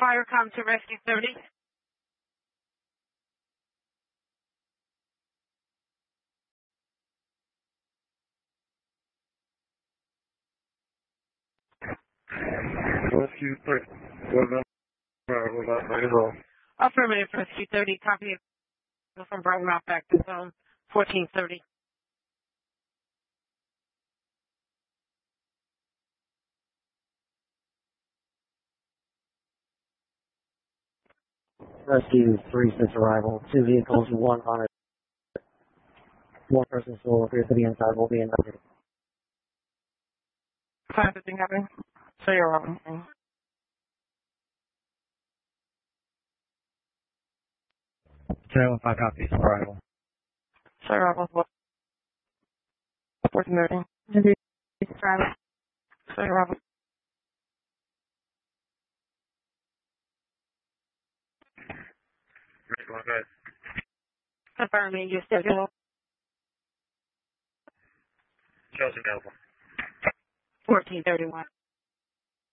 Firecom to Rescue 30. Rescue 30. What about Bravo? Affirmative, Rescue 30. Copy from Brighton Rock back to zone 1430. Rescue 3 since arrival. 2 vehicles, 1 on it. 1 person still appears to be inside, will be investigated. How's everything happening? So you're wrong. Trail 5 copies, arrival. So you're wrong. What? 1430. So you're wrong. Confirming your schedule. Chelsea available. 1431.